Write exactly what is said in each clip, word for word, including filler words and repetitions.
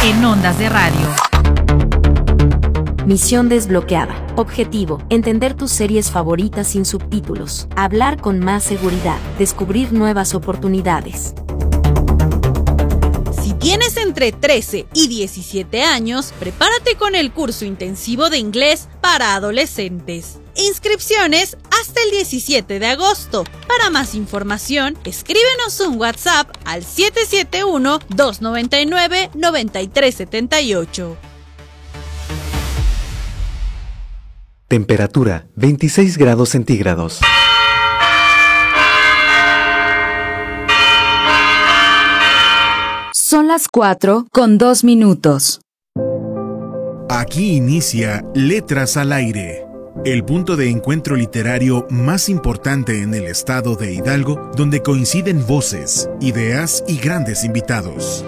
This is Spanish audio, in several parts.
en Ondas de Radio. Misión desbloqueada. Objetivo: entender tus series favoritas sin subtítulos, hablar con más seguridad, descubrir nuevas oportunidades. Si tienes entre trece y diecisiete años, prepárate con el curso intensivo de inglés para adolescentes. Inscripciones hasta el diecisiete de agosto. Para más información, escríbenos un WhatsApp al siete siete uno, dos nueve nueve, nueve tres siete ocho. Temperatura veintiséis grados centígrados. Son las cuatro con dos minutos. Aquí inicia Letras al Aire, el punto de encuentro literario más importante en el estado de Hidalgo, donde coinciden voces, ideas y grandes invitados.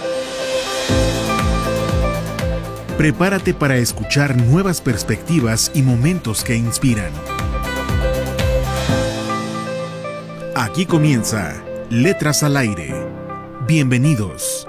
Prepárate para escuchar nuevas perspectivas y momentos que inspiran. Aquí comienza Letras al Aire. Bienvenidos.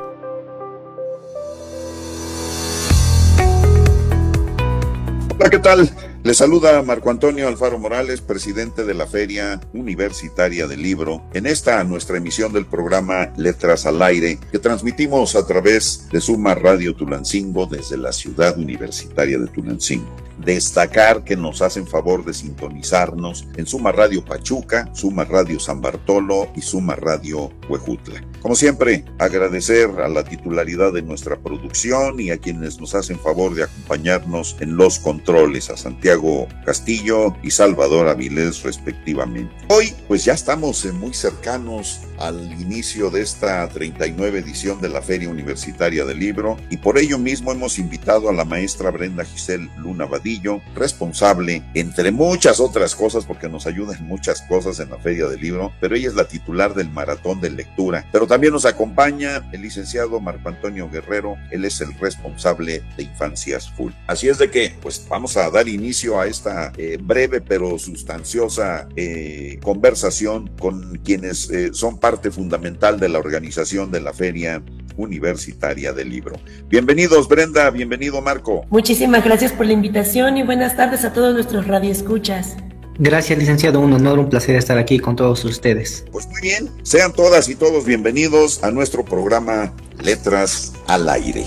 Hola, ¿qué tal? Les saluda Marco Antonio Alfaro Morales, presidente de la Feria Universitaria del Libro, en esta nuestra emisión del programa Letras al Aire, que transmitimos a través de Suma Radio Tulancingo desde la ciudad universitaria de Tulancingo. Destacar que nos hacen favor de sintonizarnos en Suma Radio Pachuca, Suma Radio San Bartolo y Suma Radio Huejutla. Como siempre, agradecer a la titularidad de nuestra producción y a quienes nos hacen favor de acompañarnos en los controles, a Santiago Castillo y Salvador Avilés respectivamente. Hoy pues ya estamos muy cercanos al inicio de esta treinta y nueve edición de la Feria Universitaria del Libro, y por ello mismo hemos invitado a la maestra Brenda Giselle Luna Vadillo, responsable, entre muchas otras cosas, porque nos ayuda en muchas cosas en la Feria del Libro, pero ella es la titular del Maratón de Lectura. Pero también nos acompaña el licenciado Marco Antonio Guerrero, él es el responsable de Infancias Full. Así es de que pues vamos a dar inicio a esta eh, breve pero sustanciosa eh, conversación con quienes eh, son parte fundamental de la organización de la Feria Universitaria del Libro. Bienvenidos, Brenda, bienvenido, Marco. Muchísimas gracias por la invitación y buenas tardes a todos nuestros radioescuchas. Gracias, licenciado, un honor, un placer estar aquí con todos ustedes. Pues muy bien, sean todas y todos bienvenidos a nuestro programa Letras al Aire.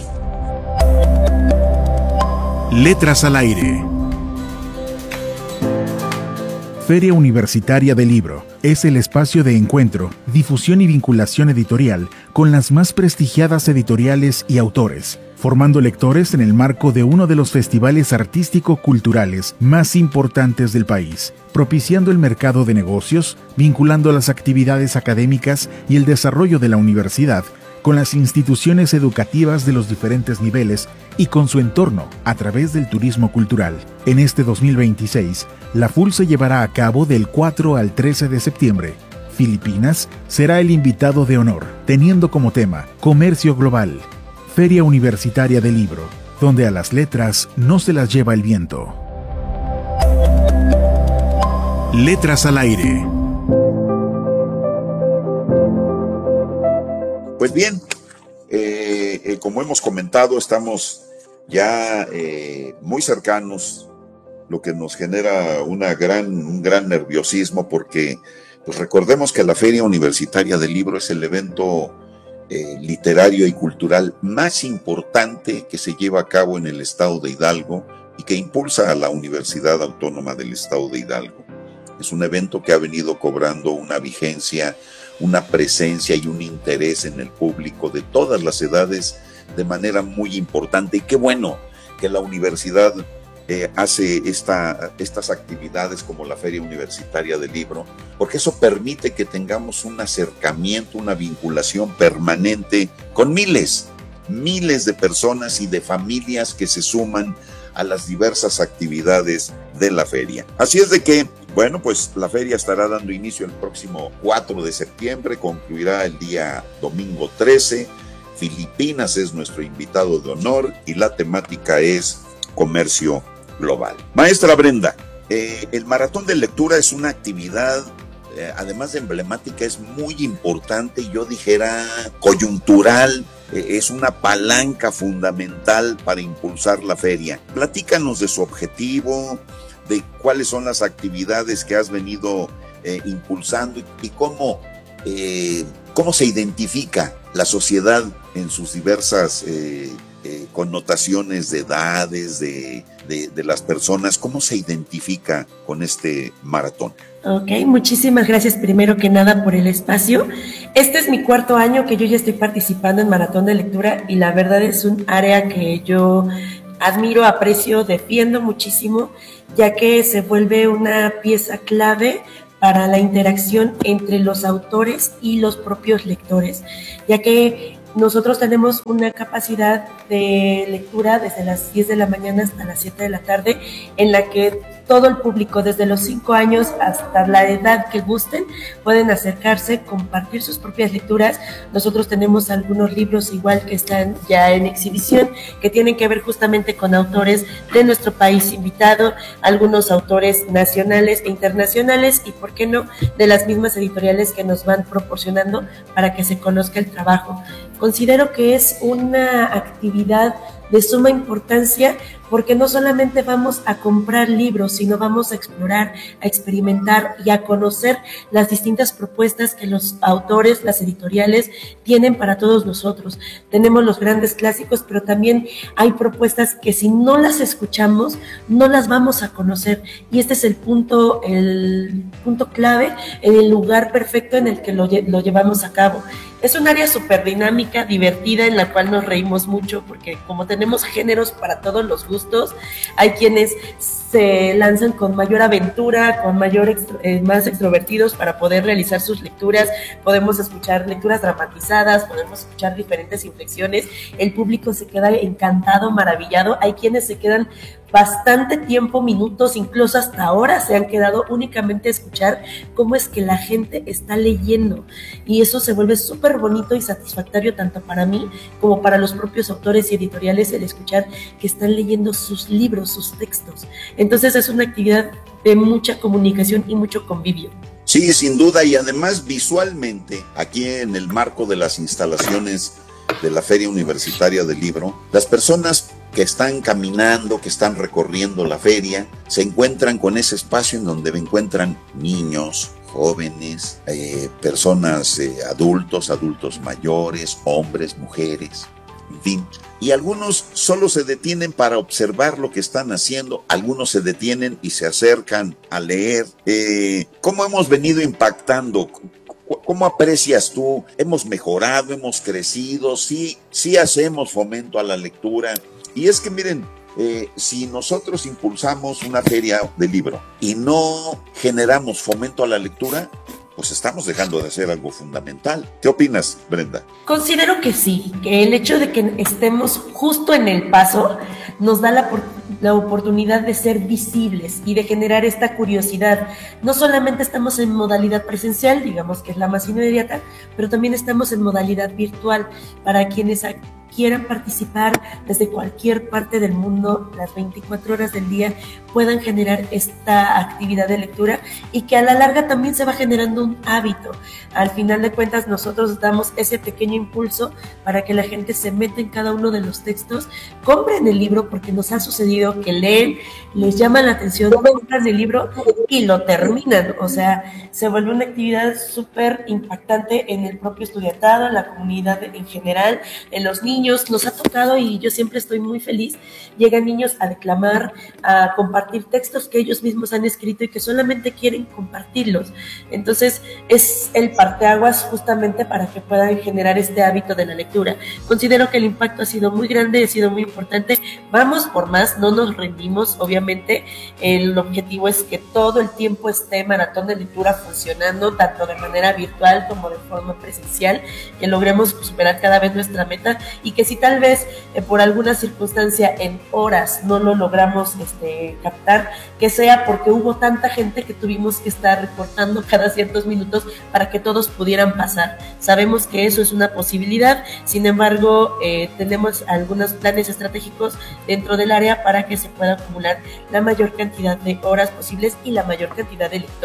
Letras al Aire. Feria Universitaria del Libro es el espacio de encuentro, difusión y vinculación editorial con las más prestigiadas editoriales y autores, formando lectores en el marco de uno de los festivales artístico-culturales más importantes del país, propiciando el mercado de negocios, vinculando las actividades académicas y el desarrollo de la universidad con las instituciones educativas de los diferentes niveles y con su entorno a través del turismo cultural. En este dos mil veintiséis, la F U L se llevará a cabo del cuatro al trece de septiembre. Filipinas será el invitado de honor, teniendo como tema Comercio Global. Feria Universitaria del Libro, donde a las letras no se las lleva el viento. Letras al Aire. Pues bien, eh, eh, como hemos comentado, estamos ya eh, muy cercanos, lo que nos genera una gran, un gran nerviosismo, porque pues recordemos que la Feria Universitaria del Libro es el evento eh, literario y cultural más importante que se lleva a cabo en el estado de Hidalgo y que impulsa a la Universidad Autónoma del Estado de Hidalgo. Es un evento que ha venido cobrando una vigencia, una presencia y un interés en el público de todas las edades de manera muy importante. Y qué bueno que la universidad eh, hace esta, estas actividades como la Feria Universitaria del Libro, porque eso permite que tengamos un acercamiento, una vinculación permanente con miles, miles de personas y de familias que se suman a las diversas actividades de la feria. Así es de que, bueno, pues la feria estará dando inicio el próximo cuatro de septiembre, concluirá el día domingo trece. Filipinas es nuestro invitado de honor y la temática es Comercio Global. Maestra Brenda, eh, el Maratón de Lectura es una actividad eh, además de emblemática, es muy importante, yo dijera coyuntural, eh, es una palanca fundamental para impulsar la feria. Platícanos de su objetivo, de cuáles son las actividades que has venido eh, impulsando y, y cómo, eh, cómo se identifica la sociedad en sus diversas eh, eh, connotaciones de edades, de, de, de las personas, cómo se identifica con este maratón. Ok, muchísimas gracias primero que nada por el espacio. Este es mi cuarto año que yo ya estoy participando en Maratón de Lectura y la verdad es un área que yo admiro, aprecio, defiendo muchísimo, ya que se vuelve una pieza clave para la interacción entre los autores y los propios lectores, ya que nosotros tenemos una capacidad de lectura desde las diez de la mañana hasta las siete de la tarde, en la que todo el público, desde los cinco años hasta la edad que gusten, pueden acercarse, compartir sus propias lecturas. Nosotros tenemos algunos libros igual que están ya en exhibición, que tienen que ver justamente con autores de nuestro país invitado, algunos autores nacionales e internacionales y, por qué no, de las mismas editoriales que nos van proporcionando para que se conozca el trabajo. Considero que es una actividad de suma importancia porque no solamente vamos a comprar libros, sino vamos a explorar, a experimentar y a conocer las distintas propuestas que los autores, las editoriales tienen para todos nosotros. Tenemos los grandes clásicos, pero también hay propuestas que si no las escuchamos, no las vamos a conocer. Y este es el punto, el punto clave, el lugar perfecto en el que lo, lo llevamos a cabo. Es un área súper dinámica, divertida, en la cual nos reímos mucho porque como tenemos géneros para todos los gustos, hay quienes se lanzan con mayor aventura, con mayor extro, eh, más extrovertidos para poder realizar sus lecturas. Podemos escuchar lecturas dramatizadas, podemos escuchar diferentes inflexiones. El público se queda encantado, maravillado. Hay quienes se quedan bastante tiempo, minutos, incluso hasta horas se han quedado únicamente a escuchar cómo es que la gente está leyendo, y eso se vuelve súper bonito y satisfactorio tanto para mí como para los propios autores y editoriales, el escuchar que están leyendo sus libros, sus textos. Entonces es una actividad de mucha comunicación y mucho convivio. Sí, sin duda, y además visualmente, aquí en el marco de las instalaciones de la Feria Universitaria del Libro, las personas que están caminando, que están recorriendo la feria, se encuentran con ese espacio en donde encuentran niños, jóvenes, eh, personas eh, adultos, adultos mayores, hombres, mujeres, en fin. Y algunos solo se detienen para observar lo que están haciendo, algunos se detienen y se acercan a leer. Eh, ¿Cómo hemos venido impactando? ¿Cómo aprecias tú? ¿Hemos mejorado? ¿Hemos crecido? ¿Sí, sí hacemos fomento a la lectura? Y es que miren, eh, si nosotros impulsamos una feria de libro y no generamos fomento a la lectura, pues estamos dejando de hacer algo fundamental. ¿Qué opinas, Brenda? Considero que sí, que el hecho de que estemos justo en el paso nos da la, la oportunidad de ser visibles y de generar esta curiosidad. No solamente estamos en modalidad presencial, digamos que es la más inmediata, pero también estamos en modalidad virtual para quienes quieran participar desde cualquier parte del mundo, las veinticuatro horas del día, puedan generar esta actividad de lectura y que a la larga también se va generando un hábito. Al final de cuentas, nosotros damos ese pequeño impulso para que la gente se meta en cada uno de los textos, compren el libro, porque nos ha sucedido que leen, les llama la atención, compran el libro y lo terminan. O sea, se vuelve una actividad súper impactante en el propio estudiantado, en la comunidad en general, en los niños. Nos ha tocado, y yo siempre estoy muy feliz, llegan niños a declamar, a compartir textos que ellos mismos han escrito y que solamente quieren compartirlos. Entonces es el parteaguas justamente para que puedan generar este hábito de la lectura. Considero que el impacto ha sido muy grande, ha sido muy importante. Vamos por más, no nos rendimos. Obviamente el objetivo es que todo el tiempo esté Maratón de Lectura funcionando, tanto de manera virtual como de forma presencial, que logremos superar cada vez nuestra meta, y que si tal vez eh, por alguna circunstancia en horas no lo logramos este, captar, que sea porque hubo tanta gente que tuvimos que estar recortando cada ciertos minutos para que todos pudieran pasar. Sabemos que eso es una posibilidad, sin embargo eh, tenemos algunos planes estratégicos dentro del área para que se pueda acumular la mayor cantidad de horas posibles y la mayor cantidad de lectores.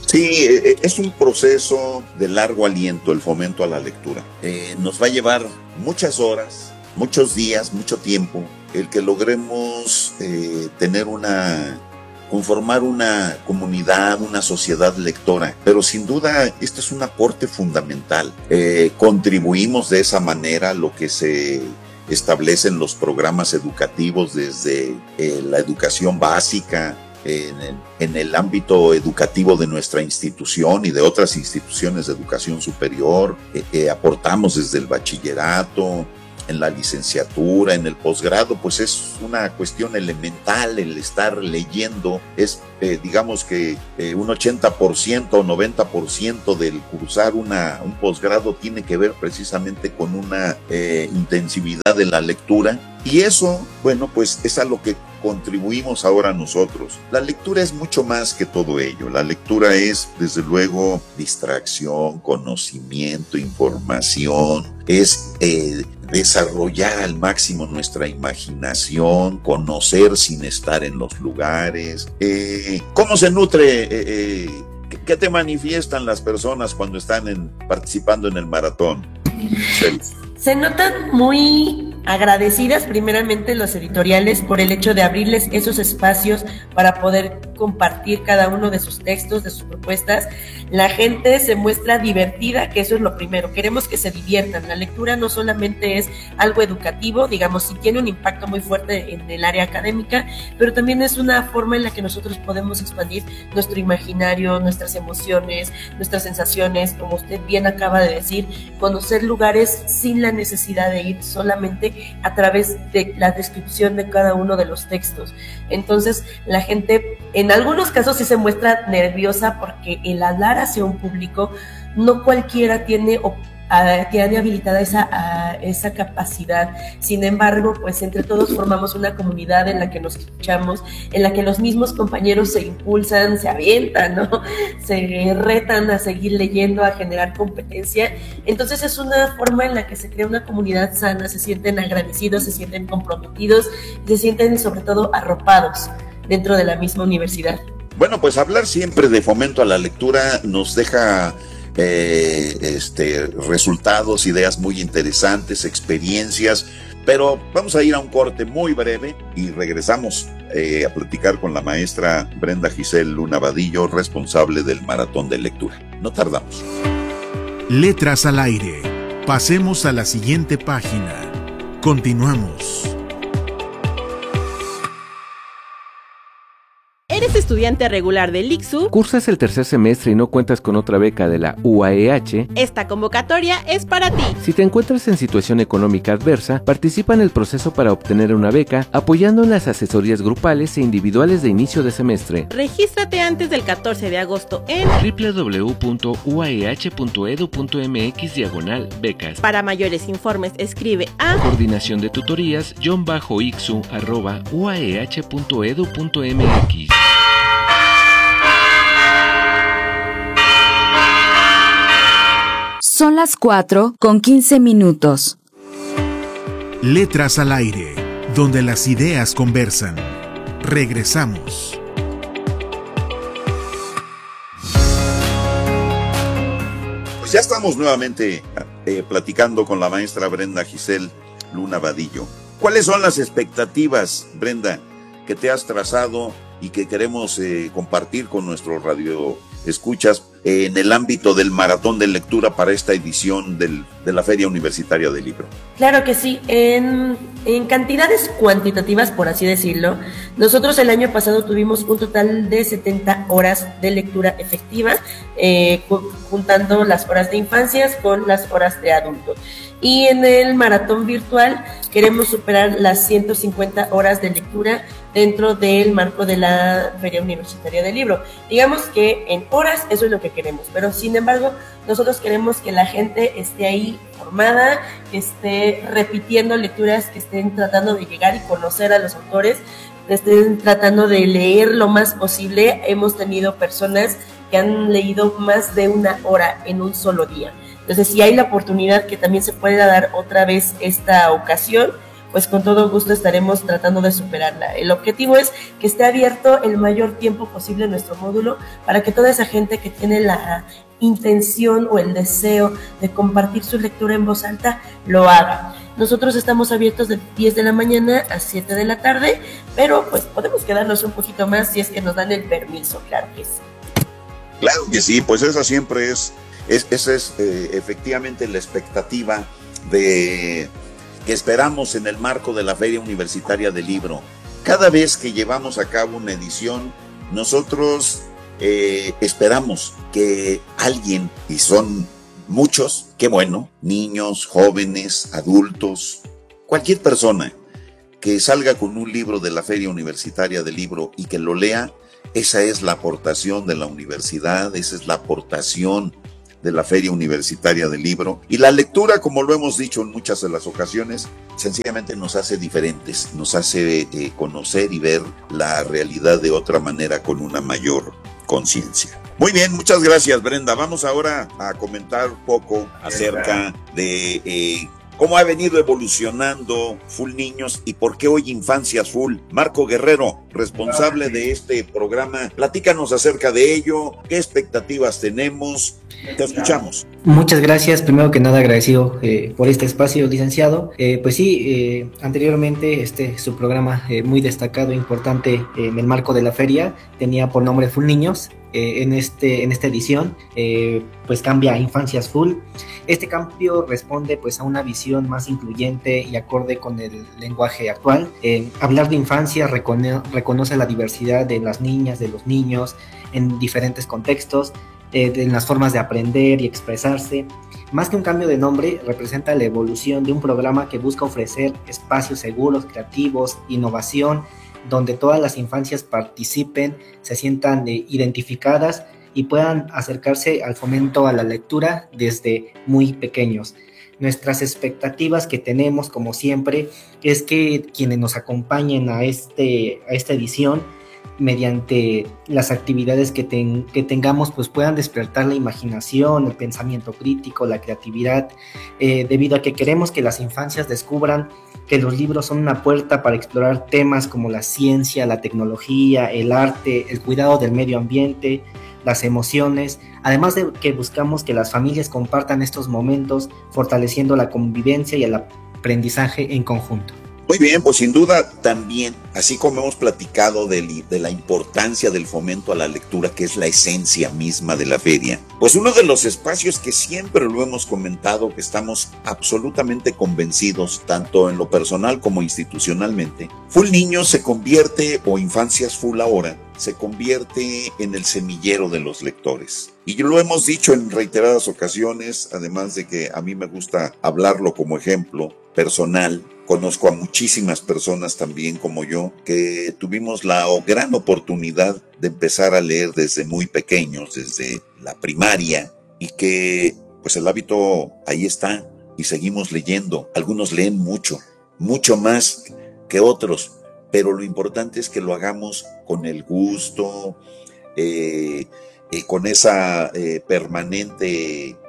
Sí, es un proceso de largo aliento el fomento a la lectura. Eh, nos va a llevar muchas horas, muchos días, mucho tiempo, el que logremos eh, tener una, conformar una comunidad, una sociedad lectora. Pero sin duda, este es un aporte fundamental. Eh, contribuimos de esa manera a lo que se establecen los programas educativos desde eh, la educación básica, En el, en el ámbito educativo de nuestra institución y de otras instituciones de educación superior, eh, eh, aportamos desde el bachillerato, en la licenciatura, en el posgrado, pues es una cuestión elemental el estar leyendo. Es, eh, digamos que eh, un ochenta por ciento o noventa por ciento del cursar una, un posgrado tiene que ver precisamente con una eh, intensividad de la lectura. Y eso, bueno, pues es a lo que contribuimos ahora nosotros. La lectura es mucho más que todo ello. La lectura es, desde luego, distracción, conocimiento, información, es eh, desarrollar al máximo nuestra imaginación, conocer sin estar en los lugares. Eh, ¿Cómo se nutre? Eh, eh, ¿Qué te manifiestan las personas cuando están en, participando en el maratón? Sí. Se notan muy agradecidas primeramente los editoriales por el hecho de abrirles esos espacios para poder compartir cada uno de sus textos, de sus propuestas. La gente se muestra divertida, que eso es lo primero. Queremos que se diviertan. La lectura no solamente es algo educativo, digamos, sí tiene un impacto muy fuerte en el área académica, pero también es una forma en la que nosotros podemos expandir nuestro imaginario, nuestras emociones, nuestras sensaciones, como usted bien acaba de decir, conocer lugares sin la necesidad de ir solamente a través de la descripción de cada uno de los textos. Entonces, la gente en algunos casos sí se muestra nerviosa porque el hablar hacia un público, no cualquiera tiene o Uh, tiene habilitada esa, uh, esa capacidad. Sin embargo, pues entre todos formamos una comunidad en la que nos escuchamos, en la que los mismos compañeros se impulsan, se avientan, ¿no? Se retan a seguir leyendo, a generar competencia. Entonces es una forma en la que se crea una comunidad sana, se sienten agradecidos, se sienten comprometidos, se sienten sobre todo arropados dentro de la misma universidad. Bueno, pues hablar siempre de fomento a la lectura nos deja Eh, este, resultados, ideas muy interesantes, experiencias, pero vamos a ir a un corte muy breve y regresamos eh, a platicar con la maestra Brenda Giselle Luna Vadillo, responsable del Maratón de Lectura. No tardamos. Letras al aire. Pasemos a la siguiente página. Continuamos. ¿Eres estudiante regular del I C S U? ¿Cursas el tercer semestre y no cuentas con otra beca de la U A E H? Esta convocatoria es para ti. Si te encuentras en situación económica adversa, participa en el proceso para obtener una beca apoyando en las asesorías grupales e individuales de inicio de semestre. Regístrate antes del catorce de agosto en doble u doble u doble u punto u a e h punto e d u punto m x diagonal becas. Para mayores informes escribe a coordinación de tutorías guión bajo ixu arroba u a e h punto e d u punto m x. Son las cuatro con quince minutos. Letras al aire, donde las ideas conversan. Regresamos. Pues ya estamos nuevamente eh, platicando con la maestra Brenda Giselle Luna Vadillo. ¿Cuáles son las expectativas, Brenda, que te has trazado y que queremos eh, compartir con nuestros radio escuchas eh, en el ámbito del maratón de lectura para esta edición del, de la Feria Universitaria del Libro? Claro que sí, en, en cantidades cuantitativas, por así decirlo, nosotros el año pasado tuvimos un total de setenta horas de lectura efectiva, eh, juntando las horas de infancias con las horas de adultos. Y en el maratón virtual queremos superar las ciento cincuenta horas de lectura dentro del marco de la Feria Universitaria del Libro. Digamos que en horas eso es lo que queremos, pero sin embargo nosotros queremos que la gente esté ahí formada, que esté repitiendo lecturas, que estén tratando de llegar y conocer a los autores, que estén tratando de leer lo más posible. Hemos tenido personas que han leído más de una hora en un solo día. Entonces, si hay la oportunidad que también se pueda dar otra vez esta ocasión, pues con todo gusto estaremos tratando de superarla. El objetivo es que esté abierto el mayor tiempo posible nuestro módulo para que toda esa gente que tiene la intención o el deseo de compartir su lectura en voz alta lo haga. Nosotros estamos abiertos de diez de la mañana a siete de la tarde, pero pues podemos quedarnos un poquito más si es que nos dan el permiso, claro que sí. Claro que sí, pues esa siempre es, es esa es eh, efectivamente la expectativa de que esperamos en el marco de la Feria Universitaria del Libro. Cada vez que llevamos a cabo una edición, nosotros eh, esperamos que alguien, y son muchos, qué bueno, niños, jóvenes, adultos, cualquier persona que salga con un libro de la Feria Universitaria del Libro y que lo lea, esa es la aportación de la universidad, esa es la aportación de la Feria Universitaria del Libro. Y la lectura, como lo hemos dicho en muchas de las ocasiones, sencillamente nos hace diferentes, nos hace eh, conocer y ver la realidad de otra manera con una mayor conciencia. Muy bien, muchas gracias, Brenda. Vamos ahora a comentar un poco acerca de eh, cómo ha venido evolucionando Full Niños y por qué hoy Infancias Full. Marco Guerrero, responsable de este programa, platícanos acerca de ello, qué expectativas tenemos, te escuchamos. Muchas gracias, primero que nada agradecido eh, por este espacio, licenciado. Eh, pues sí, eh, anteriormente este su programa eh, muy destacado e importante eh, en el marco de la feria tenía por nombre Full Niños. Eh, en, este, en esta edición eh, pues cambia a Infancias Full. Este cambio responde pues a una visión más incluyente y acorde con el lenguaje actual. Eh, hablar de infancia recono- reconoce la diversidad de las niñas, de los niños en diferentes contextos, eh, en las formas de aprender y expresarse. Más que un cambio de nombre, representa la evolución de un programa que busca ofrecer espacios seguros, creativos, innovación, donde todas las infancias participen, se sientan eh, identificadas y puedan acercarse al fomento a la lectura desde muy pequeños. Nuestras expectativas que tenemos, como siempre, es que quienes nos acompañen a, este, a esta edición, mediante las actividades que, ten, que tengamos, pues puedan despertar la imaginación, el pensamiento crítico, la creatividad, eh, debido a que queremos que las infancias descubran que los libros son una puerta para explorar temas como la ciencia, la tecnología, el arte, el cuidado del medio ambiente, las emociones, además de que buscamos que las familias compartan estos momentos, fortaleciendo la convivencia y el aprendizaje en conjunto. Muy bien, pues sin duda también, así como hemos platicado de, de la importancia del fomento a la lectura, que es la esencia misma de la feria, pues uno de los espacios que siempre lo hemos comentado, que estamos absolutamente convencidos, tanto en lo personal como institucionalmente, Full Niños se convierte, o Infancias Full ahora, se convierte en el semillero de los lectores. Y lo hemos dicho en reiteradas ocasiones, además de que a mí me gusta hablarlo como ejemplo personal. Conozco a muchísimas personas también como yo que tuvimos la gran oportunidad de empezar a leer desde muy pequeños, desde la primaria, y que pues el hábito ahí está y seguimos leyendo. Algunos leen mucho, mucho más que otros, pero lo importante es que lo hagamos con el gusto, eh, eh, con esa eh, permanente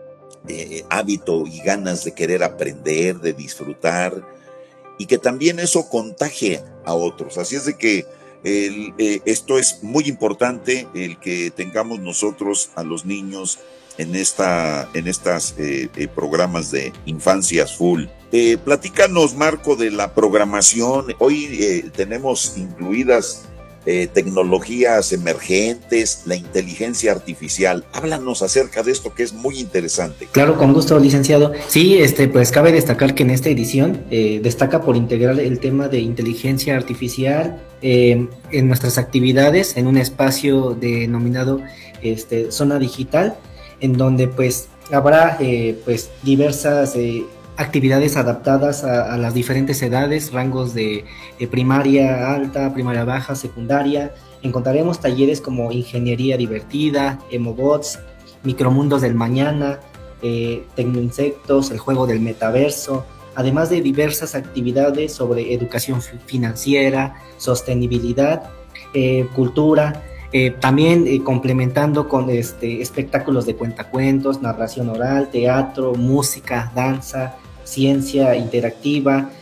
eh, hábito y ganas de querer aprender, de disfrutar, y que también eso contagie a otros. Así es de que el, eh, esto es muy importante, el que tengamos nosotros a los niños en esta en estas eh, eh, programas de Infancias Full. Eh, platícanos, Marco, de la programación. Hoy eh, tenemos incluidas eh, tecnologías emergentes, la inteligencia artificial. Háblanos acerca de esto, que es muy interesante. Claro, con gusto, licenciado. Sí, este, pues cabe destacar que en esta edición eh, destaca por integrar el tema de inteligencia artificial eh, en nuestras actividades, en un espacio denominado este, Zona Digital, en donde pues habrá eh, pues diversas eh, actividades adaptadas a, a las diferentes edades, rangos de eh, primaria alta, primaria baja, secundaria. Encontraremos talleres como ingeniería divertida, emobots, micromundos del mañana, eh, tecnoinsectos, el juego del metaverso, además de diversas actividades sobre educación financiera, sostenibilidad, eh, cultura. Eh, también eh, complementando con este, espectáculos de cuentacuentos, narración oral, teatro, música, danza, ciencia interactiva,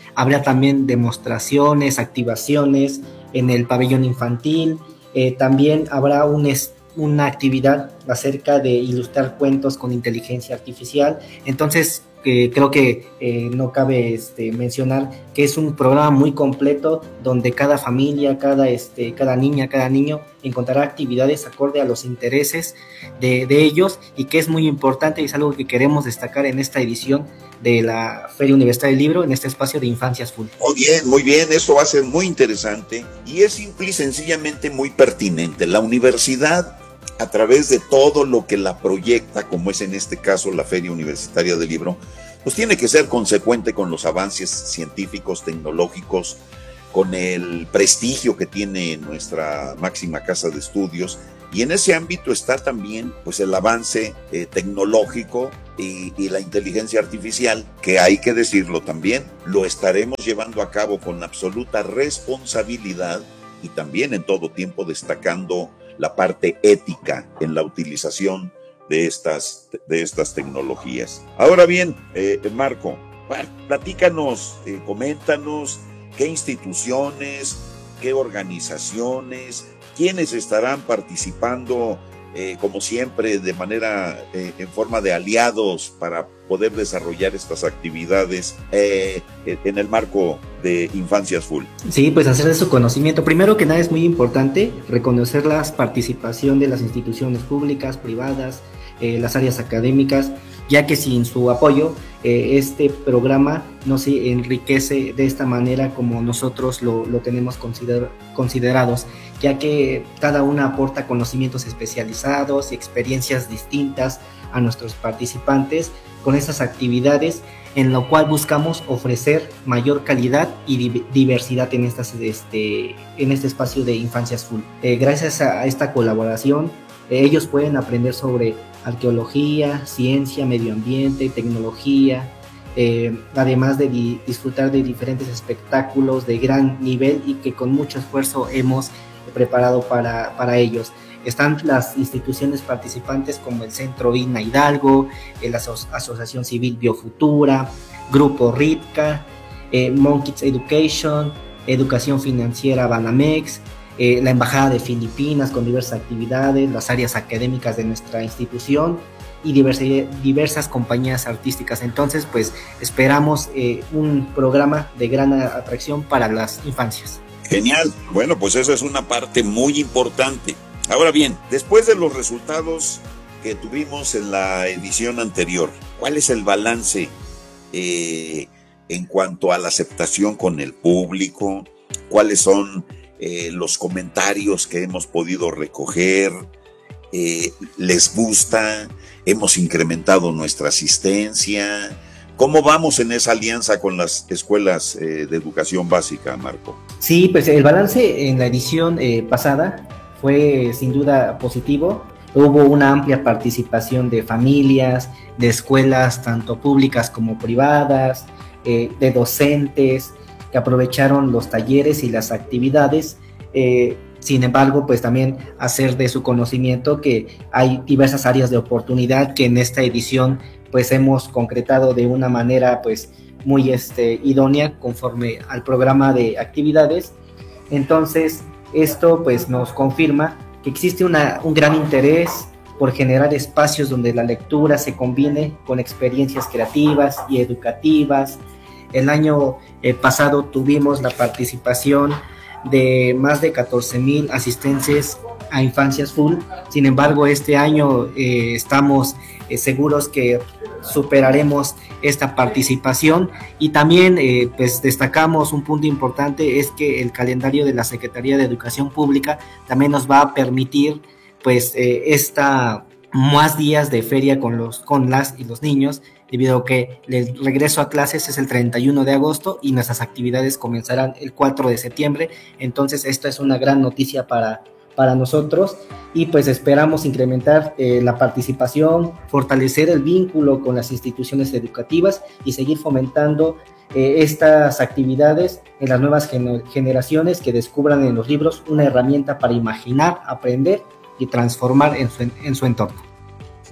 habrá también demostraciones, activaciones en el pabellón infantil, eh, también habrá un est- una actividad acerca de ilustrar cuentos con inteligencia artificial. Entonces eh, creo que eh, no cabe este, mencionar que es un programa muy completo donde cada familia, cada, este, cada niña, cada niño encontrará actividades acorde a los intereses de, de ellos, y que es muy importante y es algo que queremos destacar en esta edición de la Feria Universitaria del Libro, en este espacio de Infancias Full. Muy bien, muy bien, eso va a ser muy interesante y es simple y sencillamente muy pertinente. La universidad, a través de todo lo que la proyecta, como es en este caso la Feria Universitaria del Libro, pues tiene que ser consecuente con los avances científicos, tecnológicos, con el prestigio que tiene nuestra máxima casa de estudios, y en ese ámbito está también pues el avance eh, tecnológico y, y la inteligencia artificial, que hay que decirlo también, lo estaremos llevando a cabo con absoluta responsabilidad y también en todo tiempo destacando la parte ética en la utilización de estas, de estas tecnologías. Ahora bien, eh, Marco, platícanos, eh, coméntanos qué instituciones, qué organizaciones, quiénes estarán participando, eh, como siempre, de manera, eh, en forma de aliados para poder desarrollar estas actividades eh, en el marco de Infancias Full. Sí, pues hacer de su conocimiento. Primero que nada es muy importante reconocer la participación de las instituciones públicas, privadas, eh, las áreas académicas, ya que sin su apoyo eh, este programa no se enriquece de esta manera como nosotros lo, lo tenemos consider, considerados, ya que cada una aporta conocimientos especializados y experiencias distintas a nuestros participantes con esas actividades, en lo cual buscamos ofrecer mayor calidad y di- diversidad en, estas, este, en este espacio de Infancias Full. Eh, gracias a esta colaboración, eh, ellos pueden aprender sobre arqueología, ciencia, medio ambiente, tecnología, eh, además de di- disfrutar de diferentes espectáculos de gran nivel y que con mucho esfuerzo hemos preparado para, para ellos. Están las instituciones participantes como el Centro INA Hidalgo, la Aso- Asociación Civil Biofutura, Grupo RIPCA, eh, Monkids Education, Educación Financiera Banamex, eh, la Embajada de Filipinas con diversas actividades, las áreas académicas de nuestra institución y diversa, diversas compañías artísticas. Entonces, pues esperamos eh, un programa de gran atracción para las infancias. Genial, bueno, pues esa es una parte muy importante. Ahora bien, después de los resultados que tuvimos en la edición anterior, ¿cuál es el balance eh, en cuanto a la aceptación con el público? ¿Cuáles son eh, los comentarios que hemos podido recoger? Eh, ¿Les gusta? ¿Hemos incrementado nuestra asistencia? ¿Cómo vamos en esa alianza con las escuelas eh, de educación básica, Marco? Sí, pues el balance en la edición eh, pasada fue sin duda positivo. Hubo una amplia participación de familias, de escuelas tanto públicas como privadas, eh, de docentes que aprovecharon los talleres y las actividades. Eh, sin embargo, pues también hacer de su conocimiento que hay diversas áreas de oportunidad que en esta edición pues hemos concretado de una manera pues muy este, idónea conforme al programa de actividades. Entonces, esto pues nos confirma que existe una, un gran interés por generar espacios donde la lectura se combine con experiencias creativas y educativas. El año eh, pasado tuvimos la participación de más de catorce mil asistentes a Infancias Full. Sin embargo, este año eh, estamos eh, seguros que superaremos esta participación, y también eh, pues destacamos un punto importante, es que el calendario de la Secretaría de Educación Pública también nos va a permitir pues eh, esta más días de feria con los con las y los niños, debido a que el regreso a clases es el treinta y uno de agosto y nuestras actividades comenzarán el cuatro de septiembre. Entonces esto es una gran noticia para para nosotros, y pues esperamos incrementar eh, la participación, fortalecer el vínculo con las instituciones educativas y seguir fomentando eh, estas actividades en las nuevas gener- generaciones que descubran en los libros una herramienta para imaginar, aprender y transformar en su, en su entorno.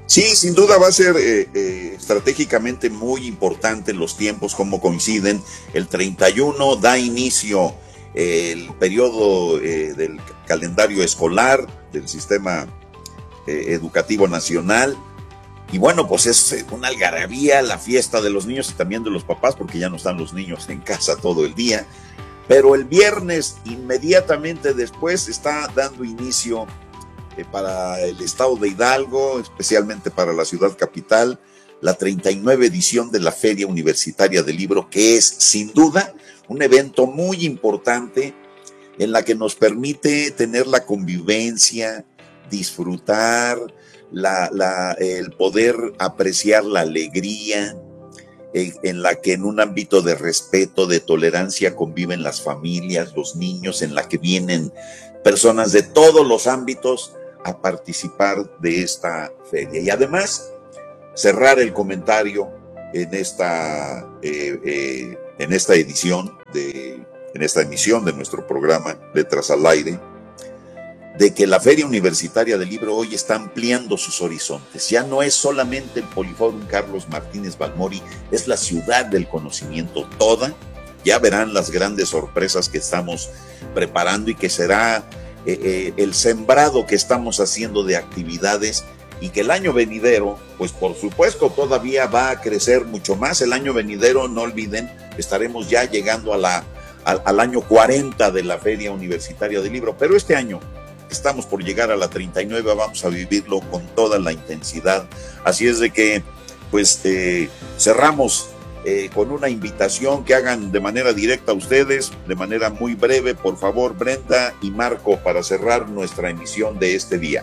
Sí, sin duda va a ser eh, eh, estratégicamente muy importante los tiempos, como coinciden. El treinta y uno da inicio eh, el periodo eh, del calendario escolar del sistema eh, educativo nacional. Y bueno, pues es una algarabía la fiesta de los niños y también de los papás, porque ya no están los niños en casa todo el día. Pero el viernes, inmediatamente después, está dando inicio eh, para el estado de Hidalgo, especialmente para la ciudad capital, la treinta y nueve edición de la Feria Universitaria del Libro, que es sin duda un evento muy importante en la que nos permite tener la convivencia, disfrutar, La, la, el poder apreciar la alegría, en, en la que en un ámbito de respeto, de tolerancia conviven las familias, los niños, en la que vienen personas de todos los ámbitos a participar de esta feria. Y además, cerrar el comentario en esta, eh, eh, en esta edición, de, en esta emisión de nuestro programa Letras al Aire, de que la Feria Universitaria del Libro hoy está ampliando sus horizontes. Ya no es solamente el Poliforum Carlos Martínez Balmori, es la ciudad del conocimiento toda. Ya verán las grandes sorpresas que estamos preparando y que será eh, eh, el sembrado que estamos haciendo de actividades, y que el año venidero, pues por supuesto todavía va a crecer mucho más. El año venidero, no olviden, estaremos ya llegando a la, al, al año cuarenta de la Feria Universitaria del Libro, pero este año estamos por llegar a la treinta y nueve, vamos a vivirlo con toda la intensidad. Así es de que, pues, eh, cerramos eh, con una invitación que hagan de manera directa a ustedes, de manera muy breve, por favor, Brenda y Marco, para cerrar nuestra emisión de este día.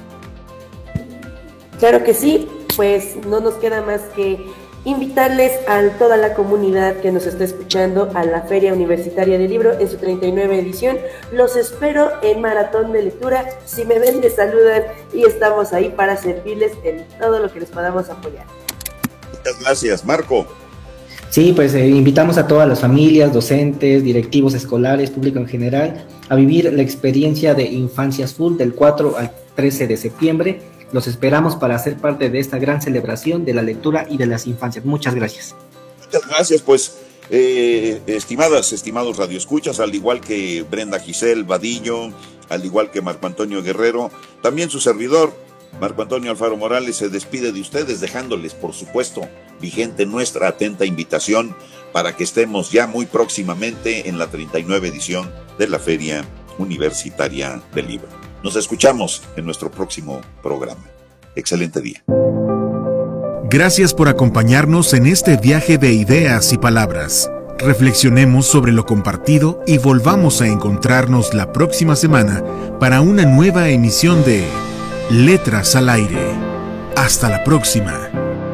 Claro que sí, pues no nos queda más que invitarles a toda la comunidad que nos está escuchando a la Feria Universitaria del Libro en su treinta y nueve edición. Los espero en Maratón de Lectura. Si me ven, me saludan y estamos ahí para servirles en todo lo que les podamos apoyar. Muchas gracias, Marco. Sí, pues eh, invitamos a todas las familias, docentes, directivos escolares, público en general, a vivir la experiencia de Infancias Full del cuatro al trece de septiembre. Los esperamos para ser parte de esta gran celebración de la lectura y de las infancias. Muchas gracias. Muchas gracias, pues, eh, estimadas, estimados radioescuchas, al igual que Brenda Giselle Vadillo, al igual que Marco Antonio Guerrero, también su servidor, Marco Antonio Alfaro Morales, se despide de ustedes, dejándoles, por supuesto, vigente nuestra atenta invitación para que estemos ya muy próximamente en la treinta y nueve edición de la Feria Universitaria del Libro. Nos escuchamos en nuestro próximo programa. Excelente día. Gracias por acompañarnos en este viaje de ideas y palabras. Reflexionemos sobre lo compartido y volvamos a encontrarnos la próxima semana para una nueva emisión de Letras al Aire. Hasta la próxima.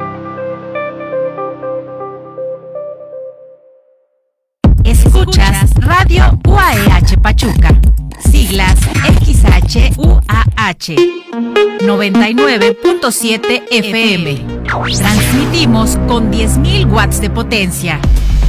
Escuchas Radio U A E H Pachuca. Siglas X H U A H noventa y nueve punto siete F M. Transmitimos con diez mil watts de potencia.